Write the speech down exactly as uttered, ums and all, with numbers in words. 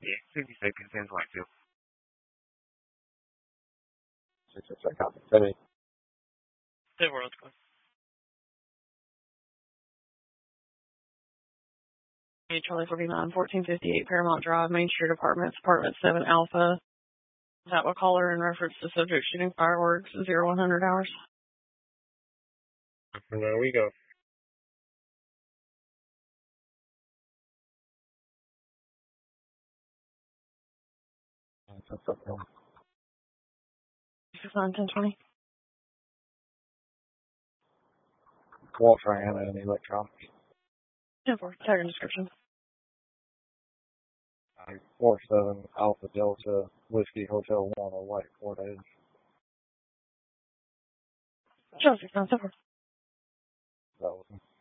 Yeah, fifty-six and ten twenty-two. Six six six copy. Seventy. Hey, world. Hey, Charlie forty-nine, fourteen fifty-eight Paramount Drive, Main Street Apartments, Apartment seven Alpha. That will caller in reference to subject shooting fireworks, zero one hundred hours. And there we go. six nine ten twenty. Wall triangle and electronics. ten four, tag and description. four seven Alpha Delta Whiskey Hotel one or White four days. Chelsea, ten four. That was